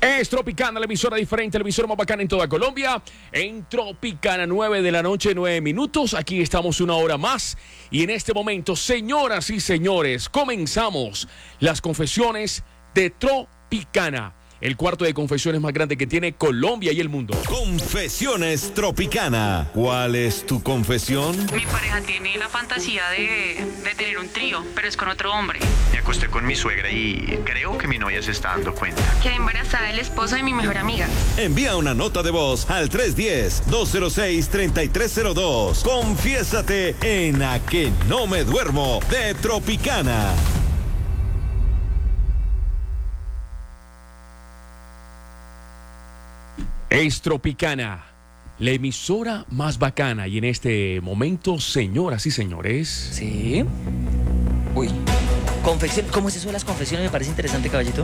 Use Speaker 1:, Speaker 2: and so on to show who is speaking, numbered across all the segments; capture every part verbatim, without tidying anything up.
Speaker 1: Es Tropicana, la emisora diferente, la emisora más bacana en toda Colombia. En Tropicana, nueve de la noche, nueve minutos. Aquí estamos una hora más. Y en este momento, señoras y señores, comenzamos las confesiones de Tropicana. El cuarto de confesiones más grande que tiene Colombia y el mundo.
Speaker 2: Confesiones Tropicana. ¿Cuál es tu confesión?
Speaker 3: Mi pareja tiene la fantasía de, de tener un trío, pero es con otro hombre.
Speaker 4: Me acosté con mi suegra y creo que mi novia se está dando cuenta.
Speaker 3: Quedé embarazada del esposo de mi mejor amiga.
Speaker 2: Envía una nota de voz al tres uno cero, dos cero seis, tres tres cero dos. Confiésate en A Que No Me Duermo de Tropicana.
Speaker 1: Es Tropicana, la emisora más bacana. Y en este momento, señoras y señores...
Speaker 5: Sí. Uy. Confesión. ¿Cómo es eso de las confesiones? Me parece interesante, caballito.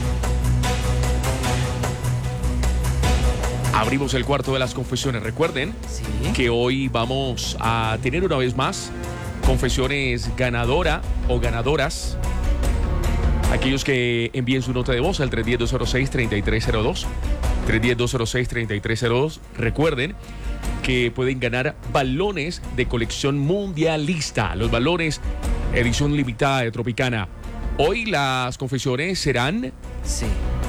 Speaker 1: Abrimos el cuarto de las confesiones. Recuerden
Speaker 5: Sí.
Speaker 1: que hoy vamos a tener una vez más confesiones ganadora o ganadoras. Aquellos que envíen su nota de voz al tres uno cero, dos cero seis, tres tres cero dos. tres uno cero, dos cero seis, tres tres cero dos. Recuerden que pueden ganar balones de colección mundialista. Los balones edición limitada de Tropicana. Hoy las confesiones serán
Speaker 5: Sí.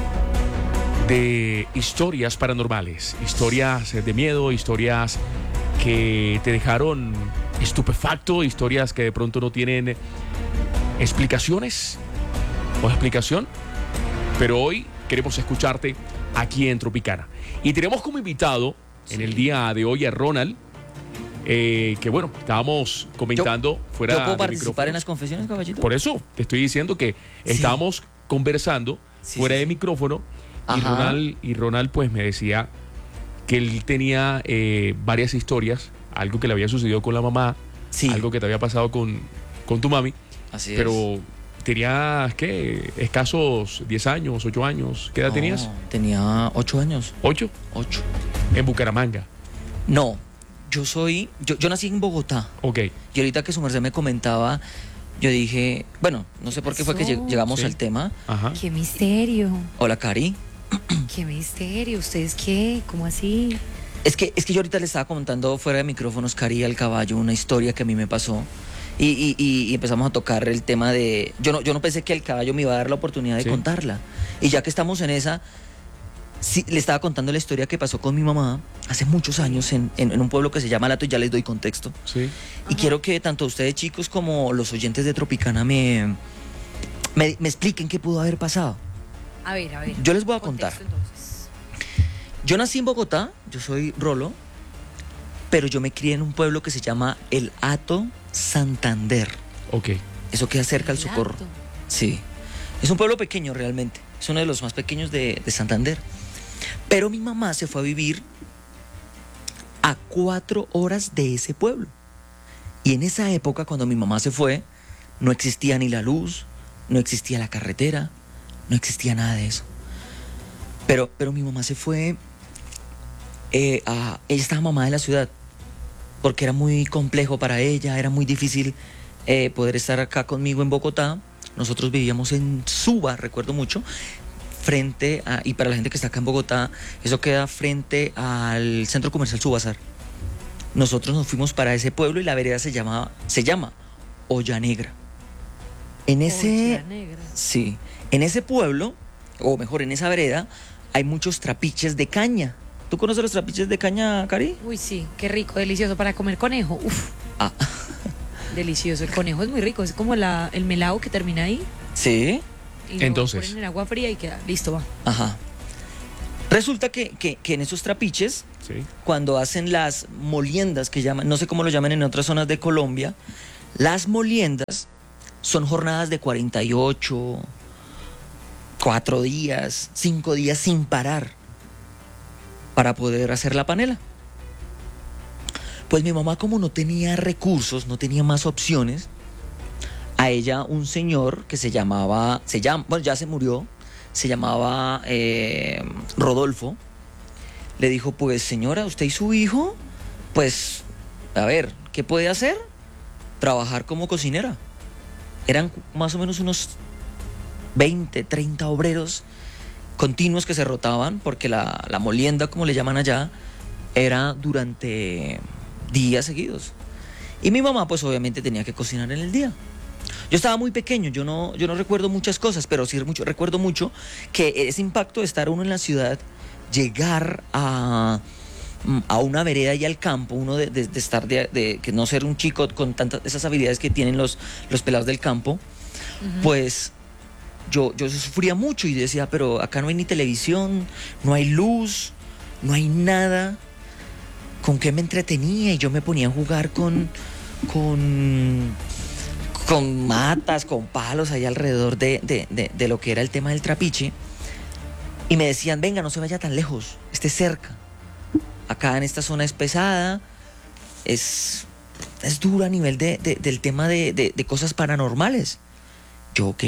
Speaker 1: de historias paranormales. Historias de miedo, historias que te dejaron estupefacto, historias que de pronto no tienen explicaciones o explicación. Pero hoy queremos escucharte aquí en Tropicana. Y tenemos como invitado
Speaker 5: Sí.
Speaker 1: en el día de hoy a Ronald, eh, que bueno, estábamos comentando fuera
Speaker 5: ¿Yo puedo
Speaker 1: de
Speaker 5: participar
Speaker 1: micrófono.
Speaker 5: en las confesiones, caballito?
Speaker 1: Por eso te estoy diciendo que
Speaker 5: Sí.
Speaker 1: estábamos conversando
Speaker 5: Sí,
Speaker 1: fuera
Speaker 5: sí,
Speaker 1: de
Speaker 5: sí.
Speaker 1: micrófono y
Speaker 5: Ajá.
Speaker 1: Ronald, y Ronald pues me decía que él tenía eh, varias historias, algo que le había sucedido con la mamá,
Speaker 5: Sí.
Speaker 1: algo que te había pasado con, con tu mami,
Speaker 5: Así es.
Speaker 1: pero tenías, ¿qué? Escasos diez años, ocho años. ¿Qué edad
Speaker 5: No,
Speaker 1: tenías?
Speaker 5: Tenía ocho años.
Speaker 1: ocho,
Speaker 5: Ocho.
Speaker 1: en Bucaramanga.
Speaker 5: No. Yo soy... Yo, yo nací en Bogotá.
Speaker 1: Ok,
Speaker 5: Y ahorita que su merced me comentaba, yo dije... Bueno, no sé por qué fue que lleg- llegamos
Speaker 1: Sí.
Speaker 5: al tema.
Speaker 1: ajá.
Speaker 6: ¡Qué misterio!
Speaker 5: Hola, Cari.
Speaker 6: ¡Qué misterio! ¿Ustedes qué? ¿Cómo así?
Speaker 5: Es que, es que yo ahorita le estaba comentando fuera de micrófonos, Cari, al caballo, una historia que a mí me pasó. Y, y- y- y empezamos a tocar el tema de... Yo no, yo no pensé que el caballo me iba a dar la oportunidad de
Speaker 1: Sí.
Speaker 5: contarla. Y ya que estamos en esa, sí, le estaba contando la historia que pasó con mi mamá hace muchos años en, en- en un pueblo que se llama Lato, y ya les doy contexto.
Speaker 1: Sí.
Speaker 5: Y quiero que tanto ustedes, chicos, como los oyentes de Tropicana me, me, me expliquen qué pudo haber pasado.
Speaker 6: A ver, a ver.
Speaker 5: Yo les voy a
Speaker 6: Contexto,
Speaker 5: contar.
Speaker 6: entonces.
Speaker 5: Yo nací en Bogotá, yo soy Rolo, pero yo me crié en un pueblo que se llama El Hato Santander.
Speaker 1: Ok,
Speaker 5: Eso queda cerca al
Speaker 6: El
Speaker 5: Socorro.
Speaker 6: Hato.
Speaker 5: Sí. Es un pueblo pequeño realmente. Es uno de los más pequeños de, de Santander. Pero mi mamá se fue a vivir a cuatro horas de ese pueblo. Y en esa época, cuando mi mamá se fue, no existía ni la luz, no existía la carretera, no existía nada de eso. Pero, pero mi mamá se fue eh, a... Ella estaba mamá de la ciudad, porque era muy complejo para ella, era muy difícil eh, poder estar acá conmigo en Bogotá. Nosotros vivíamos en Suba, recuerdo mucho, frente a... Y para la gente que está acá en Bogotá, eso queda frente al centro comercial Subazar. Nosotros nos fuimos para ese pueblo y la vereda se llama, se llama Olla Negra. En ese...
Speaker 6: Olla Negra.
Speaker 5: Sí, en ese pueblo, o mejor, en esa vereda, hay muchos trapiches de caña. ¿Tú conoces los trapiches de caña, Cari?
Speaker 6: Uy, sí, qué rico, delicioso para comer conejo. Uf,
Speaker 5: Ah,
Speaker 6: delicioso. El conejo es muy rico, es como la, el melado que termina ahí.
Speaker 5: sí,
Speaker 6: Y lo
Speaker 1: Entonces.
Speaker 6: ponen en agua fría y queda listo, va.
Speaker 5: ajá. Resulta que, que, que en esos trapiches,
Speaker 1: sí.
Speaker 5: cuando hacen las moliendas, que llaman, no sé cómo lo llaman en otras zonas de Colombia, las moliendas son jornadas de cuarenta y ocho, cuatro días, cinco días sin parar para poder hacer la panela. Pues mi mamá, como no tenía recursos, no tenía más opciones, a ella un señor que se llamaba, se llama, bueno, ya se murió, se llamaba eh, Rodolfo, le dijo, pues señora, usted y su hijo, pues, a ver, ¿qué puede hacer? Trabajar como cocinera. Eran más o menos unos veinte, treinta obreros continuos que se rotaban, porque la, la molienda, como le llaman allá, era durante días seguidos. Y mi mamá, pues obviamente tenía que cocinar en el día. Yo estaba muy pequeño, yo no, yo no recuerdo muchas cosas, pero sí mucho, recuerdo mucho que ese impacto de estar uno en la ciudad, llegar a, a una vereda y al campo, uno de, de, de estar, de, de que no ser un chico con tantas esas habilidades que tienen los, los pelados del campo, uh-huh. pues yo, yo sufría mucho y decía, pero acá no hay ni televisión, no hay luz, no hay nada. ¿Con qué me entretenía? Y yo me ponía a jugar con, con, con matas, con palos ahí alrededor de, de, de, de lo que era el tema del trapiche. Y me decían, venga, no se vaya tan lejos, esté cerca. Acá en esta zona es pesada, es, es dura a nivel de, de, del tema de, de, de cosas paranormales. Yo, ok.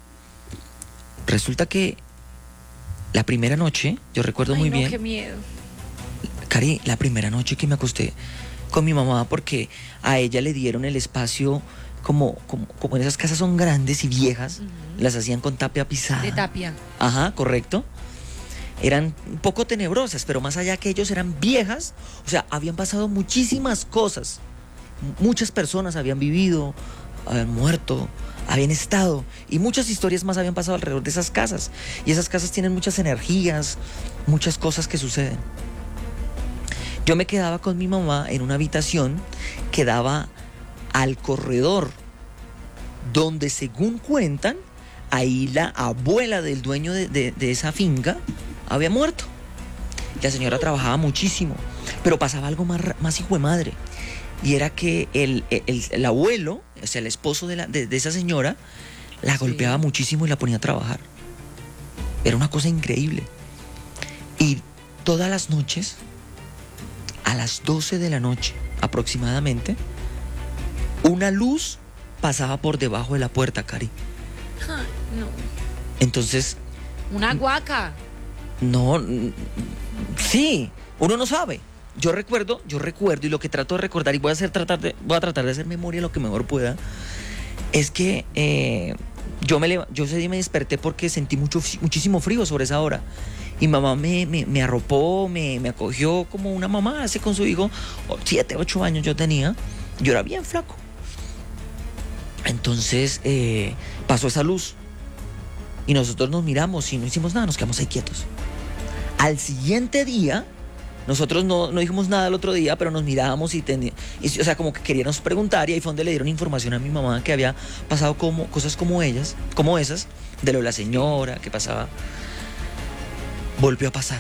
Speaker 5: Resulta que la primera noche, yo recuerdo
Speaker 6: Ay,
Speaker 5: muy
Speaker 6: no,
Speaker 5: bien.
Speaker 6: Qué miedo.
Speaker 5: Cari, la primera noche que me acosté con mi mamá, porque a ella le dieron el espacio, como, como, como en esas casas son grandes y viejas, uh-huh. las hacían con tapia pisada.
Speaker 6: De tapia.
Speaker 5: Ajá, correcto. Eran un poco tenebrosas, pero más allá que ellos eran viejas, o sea, habían pasado muchísimas cosas. Muchas personas habían vivido, habían muerto, habían estado, y muchas historias más habían pasado alrededor de esas casas. Y esas casas tienen muchas energías, muchas cosas que suceden. Yo me quedaba con mi mamá en una habitación que daba al corredor, donde según cuentan, ahí la abuela del dueño de, de, de esa finca había muerto. La señora trabajaba muchísimo, pero pasaba algo más, más hijo de madre. Y era que el, el, el abuelo, o sea, el esposo de, la, de, de esa señora, la golpeaba sí. muchísimo y la ponía a trabajar. Era una cosa increíble. Y todas las noches, a las doce de la noche aproximadamente, una luz pasaba por debajo de la puerta, Cari.
Speaker 6: Ay, no.
Speaker 5: Entonces...
Speaker 6: Una guaca.
Speaker 5: No, sí, uno no sabe. Yo recuerdo, yo recuerdo y lo que trato de recordar, y voy a, hacer, tratar, de, voy a tratar de hacer memoria lo que mejor pueda, es que eh, yo, me, yo ese día me desperté porque sentí mucho, muchísimo frío sobre esa hora. Y mamá me, me, me arropó, me, me acogió como una mamá hace con su hijo. Siete, ocho años yo tenía. Yo era bien flaco. Entonces eh, pasó esa luz. Y nosotros nos miramos y no hicimos nada, nos quedamos ahí quietos. Al siguiente día, nosotros no, no dijimos nada el otro día, pero nos mirábamos y, ten, y, o sea, como que queríamos preguntar. Y ahí fue donde le dieron información a mi mamá que había pasado como, cosas como ellas, como esas, de lo de la señora, que pasaba. Volvió a pasar.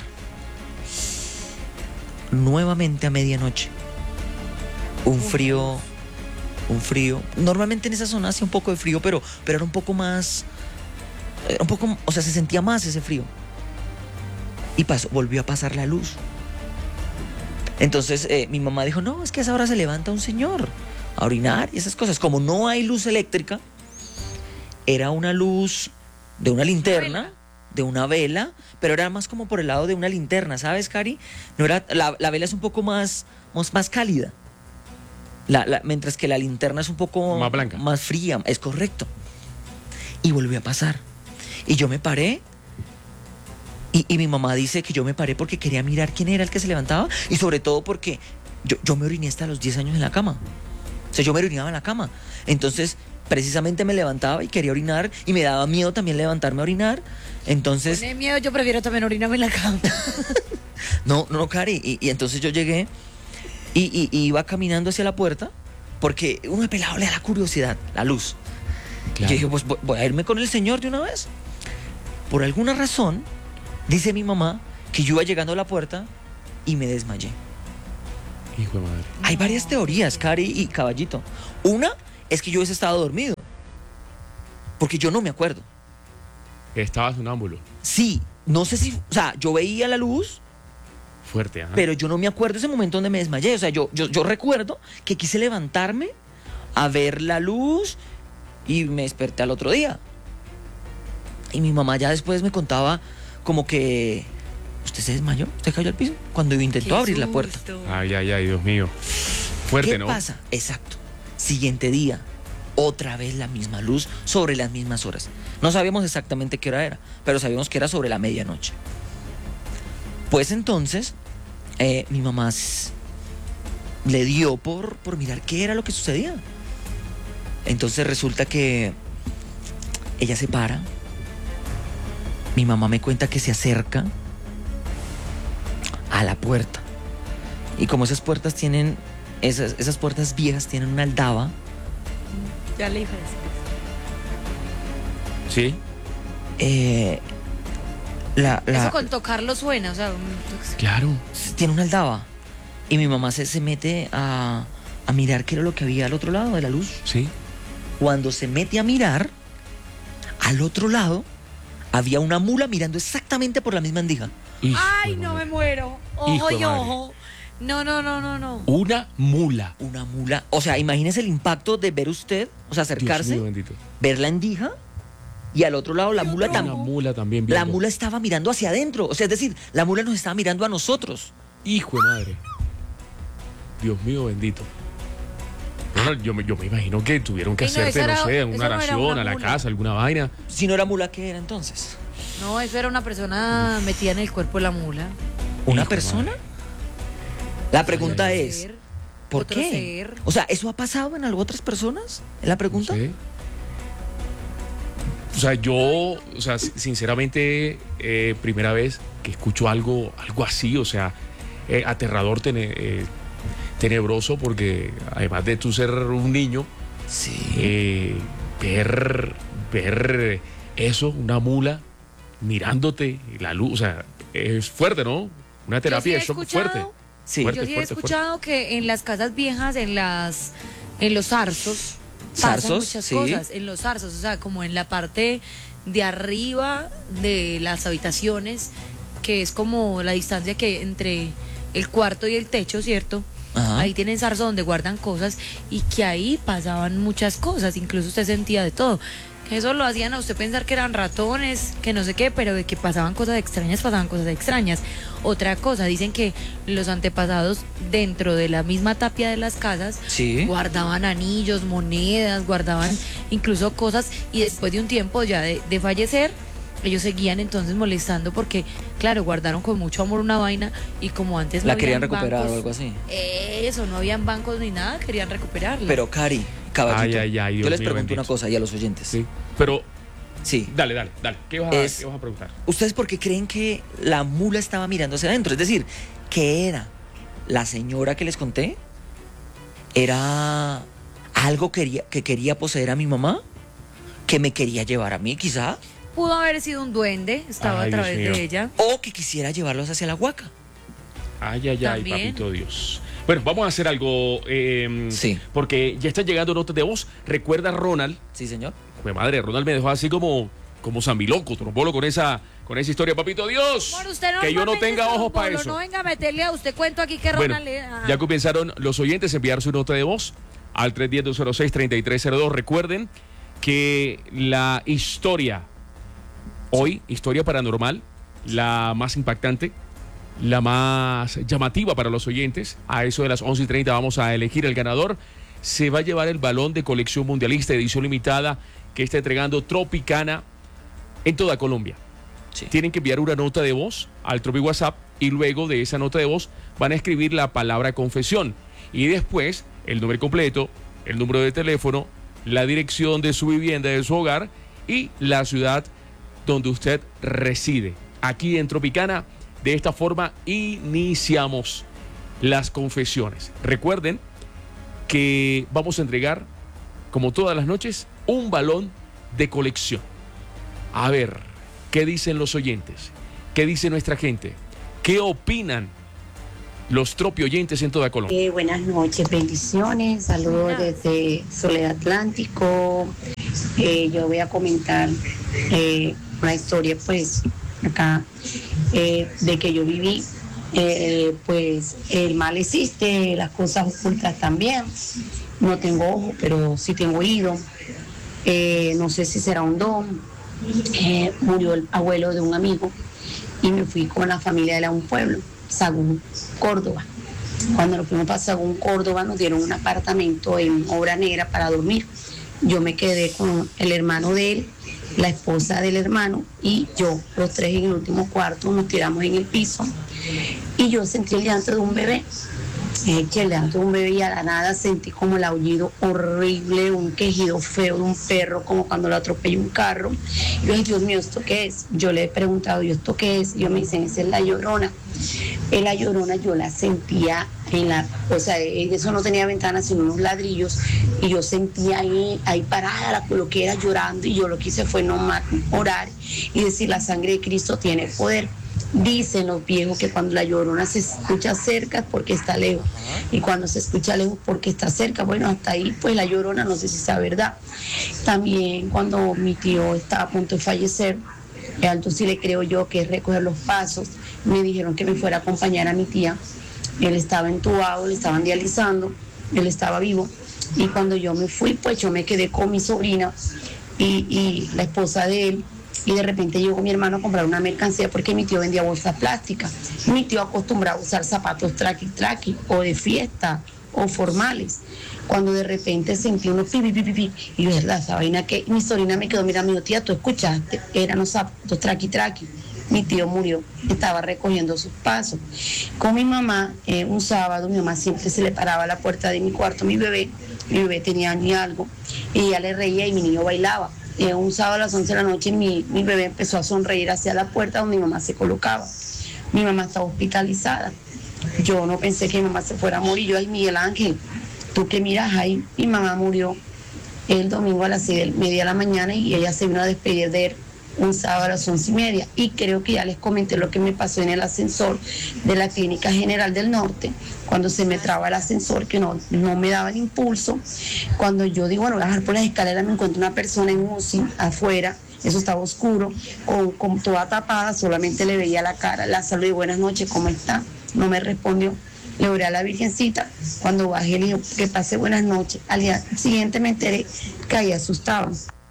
Speaker 5: Nuevamente a medianoche. Un frío, un frío. Normalmente en esa zona hacía un poco de frío, pero, pero era un poco más, era un poco, o sea, se sentía más ese frío. Y pasó, volvió a pasar la luz. Entonces eh, mi mamá dijo, no, es que a esa hora se levanta un señor a orinar y esas cosas. Como no hay luz eléctrica, era una luz de una linterna, de una vela, pero era más como por el lado de una linterna, ¿sabes, Cari? No era, la, la vela es un poco más, más, más cálida, la, la, mientras que la linterna es un poco
Speaker 1: más blanca,
Speaker 5: más fría, es correcto. Y volvió a pasar. Y yo me paré, y, y mi mamá dice que yo me paré porque quería mirar quién era el que se levantaba, y sobre todo porque yo, yo me oriné hasta los diez años en la cama. O sea, yo me orinaba en la cama. Entonces, precisamente me levantaba y quería orinar, y me daba miedo también levantarme a orinar. Entonces...
Speaker 6: Tiene miedo, yo prefiero también orinarme en la cama.
Speaker 5: no, no, Cari. Y, y entonces yo llegué y, y, y iba caminando hacia la puerta, porque uno de pelado le da la curiosidad, la luz. Claro. Yo dije, pues voy, voy a irme con el señor de una vez. Por alguna razón, dice mi mamá que yo iba llegando a la puerta y me desmayé.
Speaker 1: Hijo de madre.
Speaker 5: Hay varias teorías, Cari y Caballito. Una es que yo hubiese estado dormido, porque yo no me acuerdo.
Speaker 1: Estabas sonámbulo.
Speaker 5: Sí, no sé si, o sea, yo veía la luz
Speaker 1: fuerte, ajá,
Speaker 5: pero yo no me acuerdo ese momento donde me desmayé. O sea, yo, yo, yo recuerdo que quise levantarme a ver la luz y me desperté al otro día. Y mi mamá ya después me contaba como que ¿usted se desmayó? ¿Usted cayó al piso? Cuando intentó abrir la puerta.
Speaker 1: Ay, ay, ay, Dios mío. Fuerte,
Speaker 5: ¿Qué
Speaker 1: ¿no?
Speaker 5: pasa? Exacto. Siguiente día, otra vez la misma luz sobre las mismas horas. No sabíamos exactamente qué hora era, pero sabíamos que era sobre la medianoche. Pues entonces, eh, mi mamá s- le dio por, por mirar qué era lo que sucedía. Entonces resulta que ella se para. Mi mamá me cuenta que se acerca a la puerta. Y como esas puertas tienen, esas, esas puertas viejas tienen una aldaba.
Speaker 6: Ya le dije eso.
Speaker 1: Sí.
Speaker 5: eh, la, la-
Speaker 6: Eso con tocarlo suena, o sea, un-
Speaker 1: Claro.
Speaker 5: tiene una aldaba. Y mi mamá se, se mete a, a mirar qué era lo que había al otro lado de la luz.
Speaker 1: Sí.
Speaker 5: Cuando se mete a mirar, al otro lado había una mula mirando exactamente por la misma endija.
Speaker 1: Hijo
Speaker 6: ay,
Speaker 1: de
Speaker 6: no
Speaker 1: madre.
Speaker 6: me muero. Ojo
Speaker 1: Hijo de
Speaker 6: y
Speaker 1: madre.
Speaker 6: ojo. No, no, no, no, no.
Speaker 1: Una mula.
Speaker 5: Una mula. O sea, imagínese el impacto de ver usted, o sea,
Speaker 1: Dios
Speaker 5: acercarse,
Speaker 1: mío bendito.
Speaker 5: ver la endija y al otro lado la mula
Speaker 1: Una
Speaker 5: también.
Speaker 1: mula también
Speaker 5: La
Speaker 1: viendo.
Speaker 5: mula estaba mirando hacia adentro. O sea, es decir, la mula nos estaba mirando a nosotros.
Speaker 1: Hijo de madre. Dios mío bendito. Bueno, yo, me, yo me imagino que tuvieron que
Speaker 6: Ey, no,
Speaker 1: hacerte,
Speaker 6: eso
Speaker 1: no,
Speaker 6: era-
Speaker 1: sé,
Speaker 6: eso
Speaker 1: una
Speaker 6: no era
Speaker 1: oración
Speaker 6: una
Speaker 1: a la
Speaker 6: mula.
Speaker 1: casa, alguna vaina.
Speaker 5: Si no era mula, ¿qué era entonces?
Speaker 6: No, eso era una persona metida en el cuerpo de la mula.
Speaker 5: ¿Una
Speaker 1: Hijo de
Speaker 5: persona?
Speaker 1: madre.
Speaker 5: La pregunta
Speaker 6: Otro
Speaker 5: es,
Speaker 6: ser,
Speaker 5: ¿por
Speaker 6: otro
Speaker 5: qué?
Speaker 6: ser.
Speaker 5: O sea, ¿eso ha pasado en algo otras personas? ¿Es la pregunta?
Speaker 1: No sé. O sea, yo, o sea, si- sinceramente, eh, primera vez que escucho algo, algo así, o sea, eh, aterrador, tene- eh, tenebroso, porque además de tú ser un niño,
Speaker 5: Sí.
Speaker 1: eh, ver, ver eso, una mula mirándote, la luz, o sea, es fuerte, ¿no? Una terapia
Speaker 6: Yo
Speaker 1: de
Speaker 6: sí he
Speaker 1: shock
Speaker 6: escuchado-
Speaker 1: fuerte.
Speaker 5: Sí.
Speaker 1: Fuerte,
Speaker 6: Yo sí he
Speaker 1: fuerte,
Speaker 6: escuchado que en las casas viejas, en las, en los zarzos, pasan
Speaker 5: Zarzos,
Speaker 6: muchas
Speaker 5: sí.
Speaker 6: cosas. En los zarzos, o sea, como en la parte de arriba de las habitaciones, que es como la distancia que entre el cuarto y el techo, ¿cierto?
Speaker 5: Ajá.
Speaker 6: Ahí tienen zarzos donde guardan cosas y que ahí pasaban muchas cosas, incluso usted sentía de todo. Que eso lo hacían a usted pensar que eran ratones, que no sé qué, pero de que pasaban cosas extrañas, pasaban cosas extrañas. Otra cosa, dicen que los antepasados dentro de la misma tapia de las casas
Speaker 5: Sí.
Speaker 6: guardaban anillos, monedas, guardaban incluso cosas y después de un tiempo ya de, de fallecer, ellos seguían entonces molestando porque, claro, guardaron con mucho amor una vaina y como antes no
Speaker 5: La querían
Speaker 6: habían
Speaker 5: recuperar
Speaker 6: bancos,
Speaker 5: o algo así.
Speaker 6: Eso, no habían bancos ni nada, querían recuperarla.
Speaker 5: Pero Cari, caballito,
Speaker 1: Ay, ay, ay, Dios
Speaker 5: yo les
Speaker 1: mío,
Speaker 5: pregunto
Speaker 1: bendito.
Speaker 5: una cosa y a los oyentes.
Speaker 1: Sí. Pero,
Speaker 5: Sí.
Speaker 1: dale, dale, dale. ¿Qué vas, a,
Speaker 5: Es-
Speaker 1: qué vas a preguntar?
Speaker 5: ¿Ustedes por qué creen que la mula estaba mirando hacia adentro? Es decir, ¿qué era? ¿La señora que les conté? ¿Era algo quería, que quería poseer a mi mamá? ¿Que me quería llevar a mí quizá?
Speaker 6: Pudo haber sido un duende, estaba
Speaker 1: Ay,
Speaker 6: a través
Speaker 1: Dios mío.
Speaker 6: de ella.
Speaker 5: ¿O que quisiera llevarlos hacia la huaca?
Speaker 1: Ay, ay, ay,
Speaker 6: También.
Speaker 1: papito Dios. Bueno, vamos a hacer algo. eh,
Speaker 5: Sí.
Speaker 1: Porque ya están llegando notas de voz. Recuerda, Ronald.
Speaker 5: Sí, señor.
Speaker 1: Mi madre, Ronald me dejó así como, como zambiloco, trombolo con esa, con esa historia, papito Dios.
Speaker 6: Bueno, usted no
Speaker 1: que yo no
Speaker 6: normalmente
Speaker 1: tenga
Speaker 6: es
Speaker 1: ojos para
Speaker 6: trombolo,
Speaker 1: eso.
Speaker 6: No venga a meterle a usted cuento aquí que
Speaker 1: Bueno,
Speaker 6: Ronald le- ah.
Speaker 1: ya comenzaron los oyentes a enviar su nota de voz al tres uno cero, dos cero seis, tres tres cero dos. Recuerden que la historia, hoy, historia paranormal, la más impactante, la más llamativa para los oyentes, a eso de las once y treinta vamos a elegir el ganador. Se va a llevar el balón de colección mundialista, edición limitada, que está entregando Tropicana en toda Colombia.
Speaker 5: Sí.
Speaker 1: Tienen que enviar una nota de voz al Tropi WhatsApp y luego de esa nota de voz van a escribir la palabra confesión y después el nombre completo, el número de teléfono, la dirección de su vivienda, de su hogar y la ciudad donde usted reside. Aquí en Tropicana, de esta forma iniciamos las confesiones. Recuerden que vamos a entregar, como todas las noches, un balón de colección. A ver, ¿qué dicen los oyentes? ¿Qué dice nuestra gente? ¿Qué opinan los Tropi oyentes en toda Colombia?
Speaker 7: Eh, buenas noches, bendiciones, saludos desde Soledad Atlántico. Eh, yo voy a comentar eh, una historia, pues, acá, eh, de que yo viví. Eh, pues el mal existe, las cosas ocultas también. No tengo ojo, pero sí tengo oído. Eh, no sé si será un don. Eh, murió el abuelo de un amigo y me fui con la familia de él a un pueblo, Sagún, Córdoba. Cuando nos fuimos para Sagún, Córdoba, nos dieron un apartamento en Obra Negra para dormir yo me quedé con el hermano de él, la esposa del hermano y yo, los tres en el último cuarto, nos tiramos en el piso y yo sentí el llanto de un bebé. Eh, que el llanto de un bebé y a la nada sentí como el aullido horrible, un quejido feo de un perro, como cuando lo atropella un carro. Y yo dije, Dios mío, ¿esto qué es? Yo le he preguntado, ¿y esto qué es? Y yo me dicen, esa es la Llorona. En la Llorona yo la sentía en la, o sea, eso no tenía ventanas sino unos ladrillos y yo sentía ahí, ahí parada, la coloqué era llorando y yo lo que hice fue nomás orar y decir, la sangre de Cristo tiene poder. Dicen los viejos que cuando la Llorona se escucha cerca es porque está lejos y cuando se escucha lejos porque está cerca. Bueno, hasta ahí pues la Llorona, no sé si sea verdad. También cuando mi tío estaba a punto de fallecer, alto sí le creo yo que es recoger los pasos, me dijeron que me fuera a acompañar a mi tía. Él estaba entubado, le estaban dializando, él estaba vivo y cuando yo me fui pues yo me quedé con mi sobrina y, y la esposa de él. Y de repente llegó mi hermano a comprar una mercancía porque mi tío vendía bolsas plásticas. Mi tío acostumbraba a usar zapatos traqui traqui o de fiesta o formales. Cuando de repente sentí unos pipi pipi pipi y verdad, esa vaina que mi sobrina me quedó mirando, me dijo, tía, ¿tú escuchaste? Eran los zapatos traqui traqui. Mi tío murió, estaba recogiendo sus pasos. Con mi mamá, eh, un sábado, mi mamá siempre se le paraba a la puerta de mi cuarto, mi bebé, mi bebé tenía año y algo, y ella le reía y mi niño bailaba. Eh, un sábado a las once de la noche mi, mi bebé empezó a sonreír hacia la puerta donde mi mamá se colocaba. Mi mamá estaba hospitalizada. Yo no pensé que mi mamá se fuera a morir. Yo, ay, Miguel Ángel, tú que miras ahí, mi mamá murió el domingo a las seis y media de la mañana y ella se vino a despedir de él un sábado a las once y media. Y creo que ya les comenté lo que me pasó en el ascensor de la Clínica General del Norte, cuando se me traba el ascensor, que no, no me daba el impulso. Cuando yo digo, bueno, bajar por las escaleras, me encuentro una persona en U C I afuera, eso estaba oscuro, con, con toda tapada, solamente le veía la cara, la saludé, buenas noches, ¿cómo está? No me respondió. Le oré a la Virgencita, cuando bajé le dije, que pase buenas noches. Al día siguiente me enteré que ahí asustaban.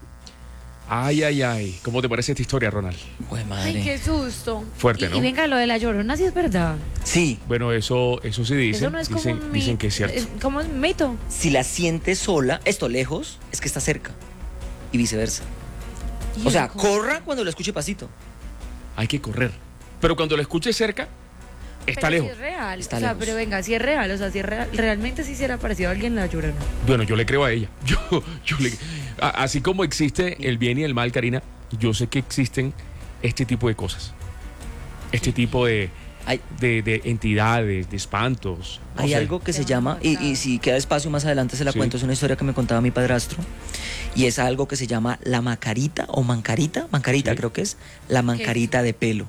Speaker 1: Ay, ay, ay. ¿Cómo te parece esta historia, Ronald?
Speaker 5: Pues madre.
Speaker 6: Ay, qué susto.
Speaker 1: Fuerte,
Speaker 6: y,
Speaker 1: ¿no?
Speaker 6: Y venga, lo de la Llorona sí es verdad.
Speaker 5: Sí.
Speaker 1: Bueno, eso, eso sí dicen.
Speaker 6: Eso no es como
Speaker 1: dicen,
Speaker 6: un
Speaker 1: dicen
Speaker 6: mito.
Speaker 1: que es cierto.
Speaker 6: Es como un mito.
Speaker 5: Si la sientes sola, esto lejos, es que está cerca. Y viceversa.
Speaker 6: Y
Speaker 5: O sea,
Speaker 6: ¿cómo?
Speaker 5: corra cuando lo escuche pasito.
Speaker 1: Hay que correr. Pero cuando lo escuches cerca, está
Speaker 6: Pero
Speaker 1: lejos.
Speaker 6: Si es real.
Speaker 5: Está
Speaker 6: o sea,
Speaker 5: lejos.
Speaker 6: pero venga, si es real. O sea, si es real, realmente sí se le ha parecido a alguien la Llorona.
Speaker 1: Bueno, yo le creo a ella. Yo, yo le, a- así como existe el bien y el mal, Karina, yo sé que existen este tipo de cosas. Este tipo de,
Speaker 5: Hay,
Speaker 1: de, de entidades, de espantos. no
Speaker 5: hay
Speaker 1: sé.
Speaker 5: algo que se
Speaker 6: Te
Speaker 5: llama,
Speaker 6: van a
Speaker 5: y,
Speaker 6: contar.
Speaker 5: y si queda espacio más adelante se la
Speaker 1: Sí.
Speaker 5: cuento, es una historia que me contaba mi padrastro, y es algo que se llama la macarita o mancarita, mancarita
Speaker 1: Sí.
Speaker 5: creo que es, la mancarita de pelo.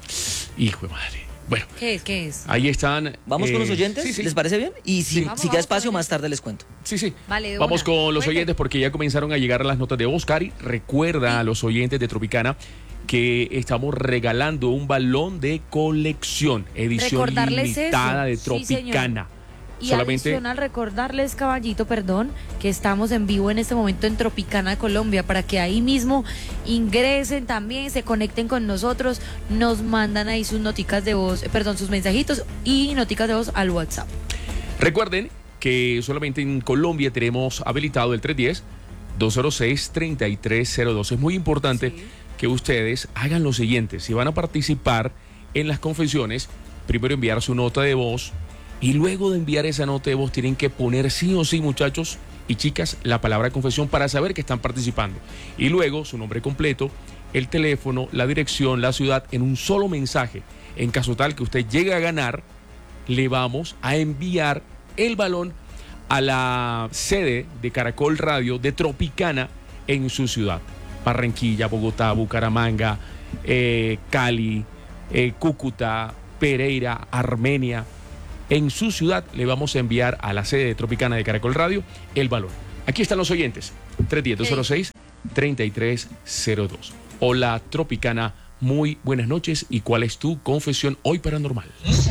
Speaker 1: Hijo de madre. Bueno,
Speaker 6: ¿Qué es? ¿Qué es?
Speaker 1: ahí están.
Speaker 5: Vamos
Speaker 1: eh,
Speaker 5: con los oyentes,
Speaker 1: Sí, sí.
Speaker 5: ¿les parece bien? Y si,
Speaker 1: Sí.
Speaker 6: Vamos,
Speaker 5: si queda
Speaker 6: vamos
Speaker 5: espacio
Speaker 6: con
Speaker 5: más
Speaker 6: ellos.
Speaker 5: tarde les cuento.
Speaker 1: Sí, sí.
Speaker 6: Vale, de
Speaker 1: Vamos
Speaker 6: una.
Speaker 1: con los
Speaker 6: Cuente.
Speaker 1: oyentes porque ya comenzaron a llegar las notas de Oscar y recuerda a los oyentes de Tropicana que estamos regalando un balón de colección, edición
Speaker 6: Recordarles
Speaker 1: limitada
Speaker 6: eso.
Speaker 1: de
Speaker 6: Sí, señor.
Speaker 1: Tropicana.
Speaker 6: Y
Speaker 1: Solamente
Speaker 6: adicional recordarles, caballito, perdón, que estamos en vivo en este momento en Tropicana, Colombia, para que ahí mismo ingresen también, se conecten con nosotros, nos mandan ahí sus noticas de voz, eh, perdón, sus mensajitos y noticas de voz al WhatsApp.
Speaker 1: recuerden que solamente en Colombia tenemos habilitado el tres uno cero, dos cero seis, tres tres cero dos. Es muy importante
Speaker 6: Sí.
Speaker 1: que ustedes hagan lo siguiente. Si van a participar en las confesiones, primero enviar su nota de voz y luego de enviar esa nota de voz tienen que poner sí o sí, muchachos y chicas, la palabra confesión para saber que están participando. Y luego su nombre completo, el teléfono, la dirección, la ciudad en un solo mensaje. En caso tal que usted llegue a ganar, le vamos a enviar el balón a la sede de Caracol Radio de Tropicana en su ciudad. Barranquilla, Bogotá, Bucaramanga, eh, Cali, eh, Cúcuta, Pereira, Armenia. En su ciudad le vamos a enviar a la sede de Tropicana de Caracol Radio el balón. Aquí están los oyentes. tres uno cero, dos cero seis, tres tres cero dos. Hola Tropicana, muy buenas noches. ¿Y cuál es tu confesión hoy paranormal?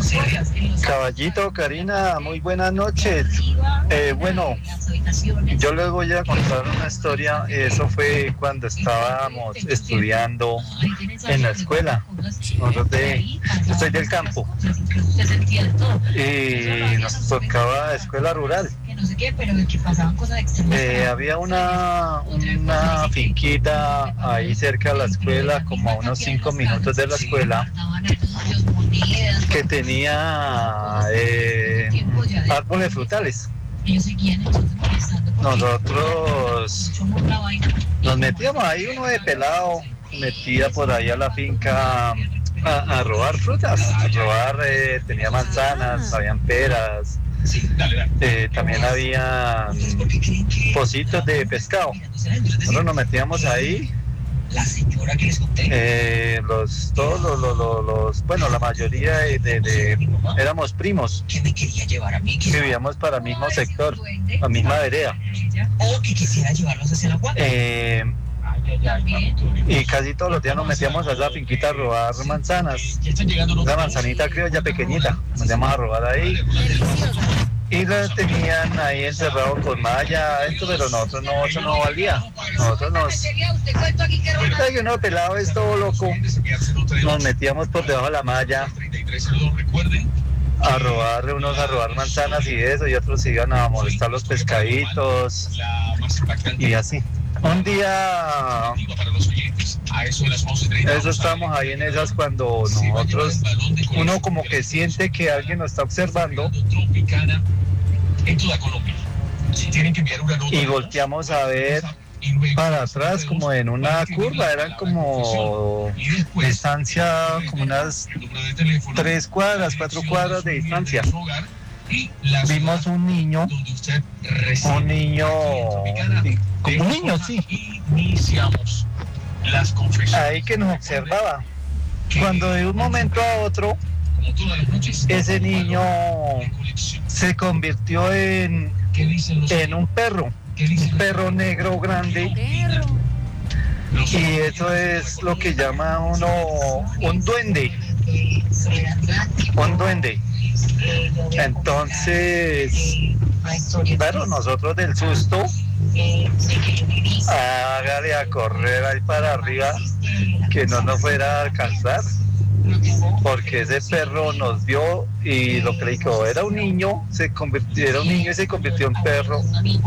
Speaker 8: Caballito, Karina, muy buenas noches. Eh, bueno, yo les voy a contar una historia. Eso fue cuando estábamos estudiando en la escuela. Nosotros de, yo soy del campo y nos tocaba escuela rural.
Speaker 7: no sé qué, pero de que pasaban cosas extrañas.
Speaker 8: Eh, había una, una finquita ahí cerca de la escuela, como a unos cinco minutos de la escuela, que tenía eh, árboles frutales. Nosotros nos metíamos ahí, uno de pelado, metía por ahí a la finca a, a robar frutas, a robar, eh, tenía manzanas, habían peras, eh, también había pocitos de pescado. Nosotros nos metíamos ahí, eh, los, todos los, los, los, los, bueno, la mayoría de, de, de éramos primos, vivíamos para el mismo sector, la misma vereda. Eh, Y casi todos los días nos metíamos a esa finquita a robar manzanas. Una manzanita criolla pequeñita. Nos metíamos a robar ahí. Y la tenían ahí encerrado con malla adentro, pero nosotros no, eso no valía. Nosotros nos... Ay, uno pelado es todo loco. Nos metíamos por debajo de la malla a robar, unos a robar manzanas y eso, y otros iban a molestar los pescaditos y así. Un día, eso estamos ahí en esas cuando nosotros, uno como que siente que alguien nos está observando y volteamos a ver para atrás como en una curva, eran como distancia, como unas tres cuadras, cuatro cuadras de distancia. Vimos un niño, un niño, como un niño, sí, ahí que nos observaba. Cuando de un momento a otro, ese niño se convirtió en, en un perro, un perro negro grande. Y eso es lo que llama uno un duende, un duende. Entonces, bueno, nosotros del susto, hágale a correr ahí para arriba, que no nos fuera a alcanzar, porque ese perro nos vio y lo que le dijo era un niño, se convirtió, era un niño y se convirtió en perro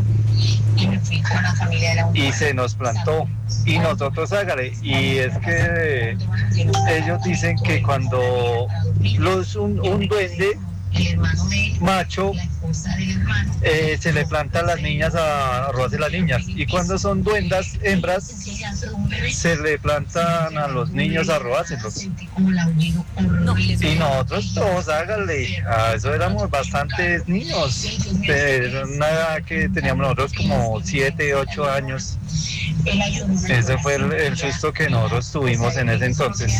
Speaker 8: y se nos plantó y nosotros hágale. Y es que ellos dicen que cuando los un, un duende macho eh, se le planta a las niñas a, a robarse las niñas, y cuando son duendas hembras se le plantan a los niños a robárselos. Y nosotros todos hágale, a eso éramos bastantes niños, pero nada que teníamos nosotros como siete, ocho años. Ese fue el, el susto que nosotros tuvimos en ese entonces.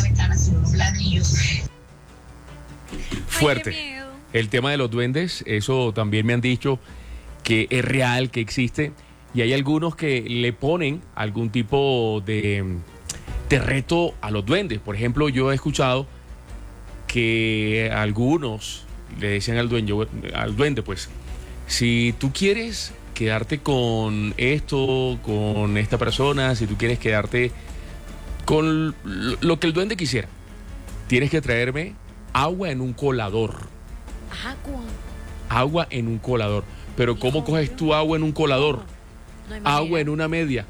Speaker 1: Fuerte. El tema de los duendes, eso también me han dicho que es real, que existe, y hay algunos que le ponen algún tipo de, de reto a los duendes. Por ejemplo, yo he escuchado que algunos le decían al duende, al duende, pues, si tú quieres quedarte con esto, con esta persona, si tú quieres quedarte con lo que el duende quisiera, tienes que traerme agua en un colador.
Speaker 6: Agua.
Speaker 1: Agua en un colador. Pero ¿cómo coges tú agua en un colador?
Speaker 6: No hay
Speaker 1: Agua
Speaker 6: manera.
Speaker 1: en una media.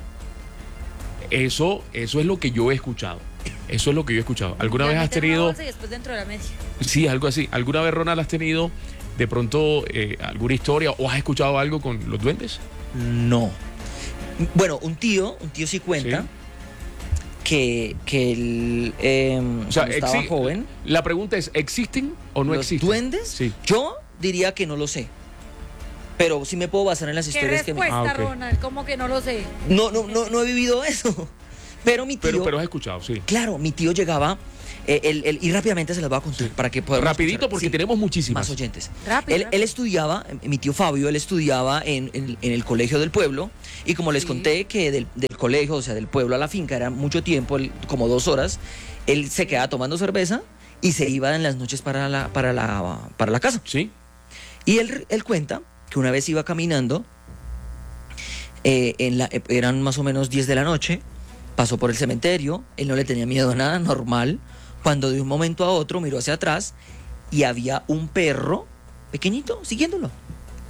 Speaker 1: Eso, eso es lo que yo he escuchado. Eso es lo que yo he escuchado. ¿Alguna
Speaker 6: La
Speaker 1: vez has
Speaker 6: metes en una
Speaker 1: tenido?
Speaker 6: bolsa y después dentro de la media.
Speaker 1: Sí, algo así. ¿Alguna vez, Ronald, has tenido de pronto eh, alguna historia o has escuchado algo con los duendes?
Speaker 5: No. Bueno, un tío, un tío sí cuenta
Speaker 1: Sí.
Speaker 5: que, que él eh,
Speaker 1: O sea,
Speaker 5: cuando estaba
Speaker 1: exi-
Speaker 5: joven,
Speaker 1: La pregunta es, ¿existen o no
Speaker 5: los
Speaker 1: existen?
Speaker 5: duendes,
Speaker 1: Sí.
Speaker 5: yo diría que no lo sé. Pero sí me puedo basar en las
Speaker 6: ¿Qué
Speaker 5: historias que me...
Speaker 6: respuesta,
Speaker 1: Ah, ok.
Speaker 6: Ronald? ¿Cómo que no lo sé?
Speaker 5: No, no, no, no he vivido eso. Pero mi tío...
Speaker 1: Pero, pero has escuchado, sí.
Speaker 5: Claro, mi tío llegaba, eh, él- él- y rápidamente se las voy a contar para que podamos
Speaker 1: Rapidito
Speaker 5: escuchar.
Speaker 1: porque
Speaker 5: Sí,
Speaker 1: tenemos muchísimas.
Speaker 5: más oyentes.
Speaker 6: Rápido,
Speaker 5: Él,
Speaker 6: rápido.
Speaker 5: él estudiaba, eh, mi tío Fabio, él estudiaba en, en- en el colegio del pueblo, y como les
Speaker 6: Sí.
Speaker 5: conté que del, del colegio, o sea, del pueblo a la finca era mucho tiempo, él- como dos horas, él se quedaba tomando cerveza y se iba en las noches para la, para la, para la casa.
Speaker 1: Sí.
Speaker 5: Y él, él cuenta que una vez iba caminando, eh, en la, eh, eran más o menos diez de la noche, pasó por el cementerio, él no le tenía miedo a nada, normal, cuando de un momento a otro miró hacia atrás y había un perro pequeñito siguiéndolo.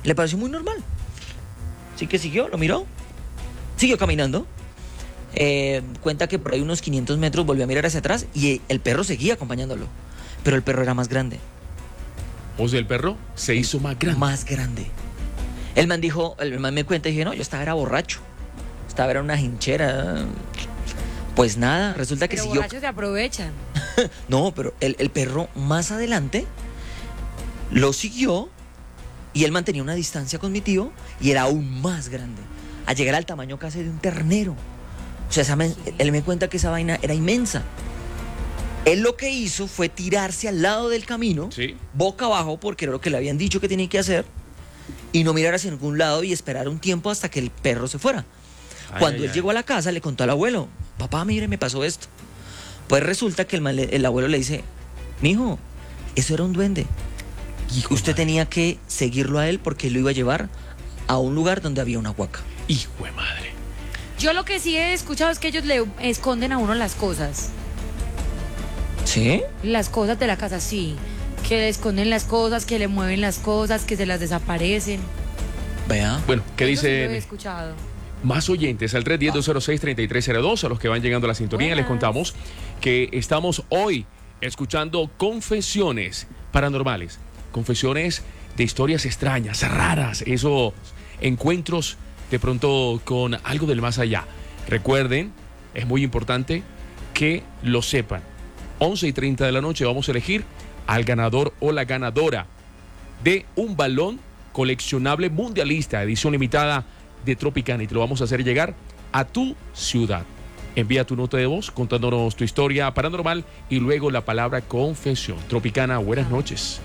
Speaker 5: Le pareció muy normal. Así que siguió, lo miró, siguió caminando. Eh, cuenta que por ahí unos quinientos metros volvió a mirar hacia atrás y el perro seguía acompañándolo. Pero el perro era más grande.
Speaker 1: O sea, el perro se hizo más grande.
Speaker 5: Más grande. El man dijo, el man me cuenta y dije, no, yo estaba era borracho. Estaba era una hinchera. Pues nada, resulta que
Speaker 6: Pero
Speaker 5: siguió.
Speaker 6: borrachos se aprovechan.
Speaker 5: No, pero el, el perro más adelante lo siguió y él mantenía una distancia con mi tío y era aún más grande. A llegar al tamaño casi de un ternero. O sea, esa, él me cuenta que esa vaina era inmensa. Él lo que hizo fue tirarse al lado del camino,
Speaker 1: sí,
Speaker 5: boca abajo, porque era lo que le habían dicho que tenía que hacer, y no mirar hacia ningún lado y esperar un tiempo hasta que el perro se fuera. Ay, Cuando ay, él ay. llegó a la casa, le contó al abuelo, papá, mire, me pasó esto. Pues resulta que el, el abuelo le dice, mijo, eso era un duende. Hijo Usted madre. tenía que seguirlo a él porque él lo iba a llevar a un lugar donde había una huaca.
Speaker 1: Hijo de madre.
Speaker 6: Yo lo que sí he escuchado es que ellos le esconden a uno las cosas.
Speaker 5: ¿Sí?
Speaker 6: Las cosas de la casa, sí. Que le esconden las cosas, que le mueven las cosas, que se las desaparecen.
Speaker 5: Vea.
Speaker 1: Bueno, ¿qué
Speaker 6: Eso
Speaker 1: dice?
Speaker 6: Sí lo he escuchado.
Speaker 1: Más oyentes al tres uno cero, dos cero seis, tres tres cero dos. A los que van llegando a la sintonía, Buenas. les contamos que estamos hoy escuchando confesiones paranormales. Confesiones de historias extrañas, raras. Esos encuentros de pronto con algo del más allá. Recuerden, es muy importante que lo sepan. once y treinta de la noche vamos a elegir al ganador o la ganadora de un balón coleccionable mundialista, edición limitada de Tropicana, y te lo vamos a hacer llegar a tu ciudad. Envía tu nota de voz contándonos tu historia paranormal y luego la palabra confesión. Tropicana, buenas noches.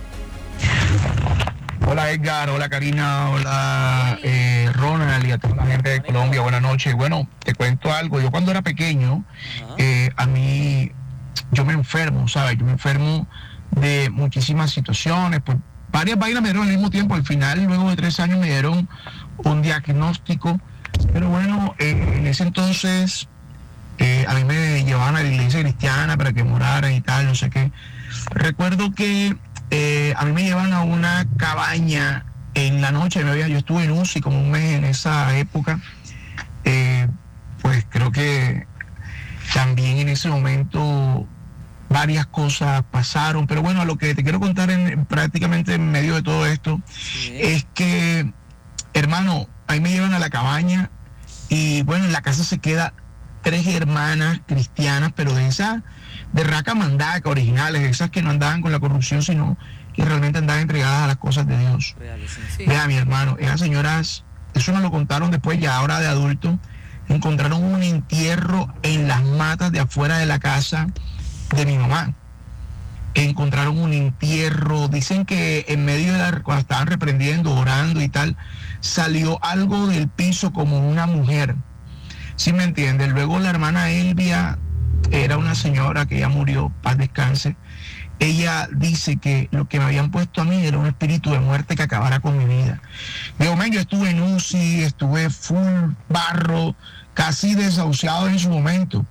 Speaker 9: Hola Edgar, hola Karina, hola eh, Ronald y a toda la gente de Colombia, buenas noches. Bueno, te cuento algo, yo cuando era pequeño, eh, a mí, yo me enfermo, ¿sabes? Yo me enfermo de muchísimas situaciones, pues varias vainas me dieron al mismo tiempo. Al final, luego de tres años me dieron un diagnóstico, pero bueno, eh, en ese entonces eh, a mí me llevaban a la iglesia cristiana para que moraran y tal, no sé qué. Recuerdo que Eh, a mí me llevan a una cabaña en la noche. Yo estuve en U C I como un mes en esa época. Eh, pues creo que también en ese momento varias cosas pasaron. Pero bueno, lo que te quiero contar en, prácticamente en medio de todo esto sí. es que, hermano, ahí me llevan a la cabaña y bueno, en la casa se queda tres hermanas cristianas, pero de esas de raca mandaca, originales, esas que no andaban con la corrupción, sino que realmente andaban entregadas a las cosas de Dios. Reales, sí. Vea, mi hermano, esas señoras, eso nos lo contaron después, ya ahora de adulto, encontraron un entierro en las matas de afuera de la casa de mi mamá. Encontraron un entierro, dicen que en medio de la, cuando estaban reprendiendo, orando y tal, salió algo del piso como una mujer. ¿Sí me entiendes? Luego la hermana Elvia, era una señora que ya murió, paz descanse. Ella dice que lo que me habían puesto a mí era un espíritu de muerte que acabara con mi vida. Digo, man, yo estuve en U C I, estuve full barro, casi desahuciado en su momento.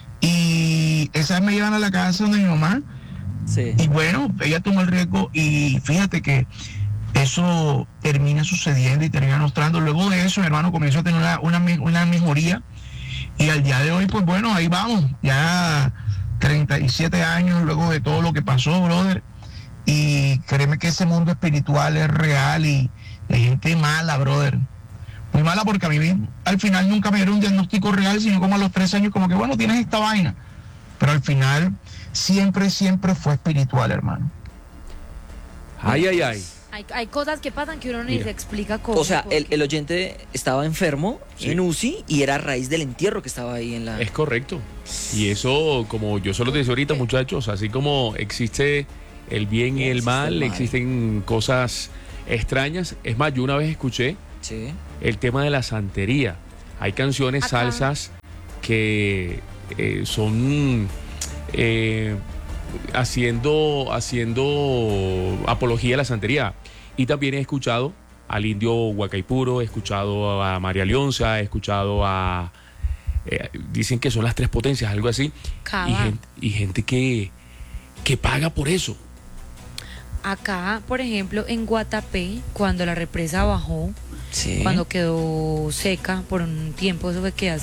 Speaker 9: Y esa vez me llevan a la casa de mi mamá. Sí. Y bueno, ella tomó el riesgo y fíjate que eso termina sucediendo y termina mostrando. Luego de eso, mi hermano comenzó a tener una, una, una mejoría. Y al día de hoy, pues bueno, ahí vamos, ya treinta y siete años luego de todo lo que pasó, brother. Y créeme que ese mundo espiritual es real y hay gente mala, brother. Muy mala porque a mí al final nunca me dieron un diagnóstico real, sino como a los tres años, como que bueno, tienes esta vaina. Pero al final siempre, siempre fue espiritual, hermano.
Speaker 1: Ay, ay, ay.
Speaker 6: Hay, hay cosas que pasan que uno ni se explica cómo.
Speaker 5: O sea, el, el oyente estaba enfermo sí. en U C I y era a raíz del entierro que estaba ahí en la...
Speaker 1: Es correcto. Y eso, como yo solo te decía ahorita, muchachos, así como existe el bien y el mal, el mal, existen cosas extrañas. Es más, yo una vez escuché sí. el tema de la santería. Hay canciones, Acá. salsas, que eh, son... Eh, haciendo haciendo apología a la santería. Y también he escuchado al indio Huacaipuro, he escuchado a María Leonza, he escuchado a eh, dicen que son las tres potencias, algo así, y gente, y gente que que paga por eso.
Speaker 6: acá, por ejemplo, en Guatapé, cuando la represa bajó,
Speaker 5: Sí.
Speaker 6: cuando quedó seca por un tiempo, eso fue que hace